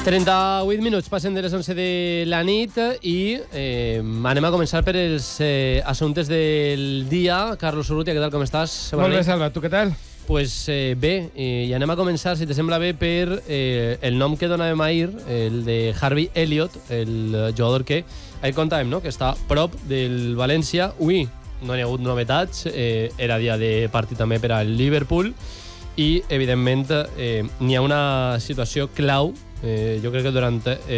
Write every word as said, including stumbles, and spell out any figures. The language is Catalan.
trenta-vuit minuts passen de les onze de la nit i eh, anem a començar per els eh, assumptes del dia. Carlos Urrutia, què tal, com estàs? Molt bé, Salva, tu què tal? Pues eh, bé, eh, i anem a començar, si te sembla bé, per eh, el nom que donàvem ahir, el de Harvey Elliott, el jugador que ahir contàvem, no?, que està a prop del València. Ui, no hi ha hagut novetats, eh, era dia de partit també per al Liverpool i, evidentment, eh, n'hi ha una situació clau, eh, jo crec que durant... Eh,